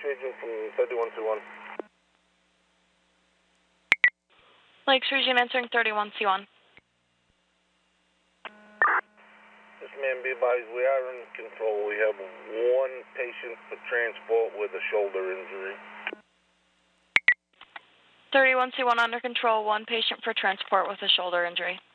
Region from 31C1. Lakes Region answering 31C1. This man, be advised, we are in control. We have one patient for transport with a shoulder injury. 31C1 under control, one patient for transport with a shoulder injury.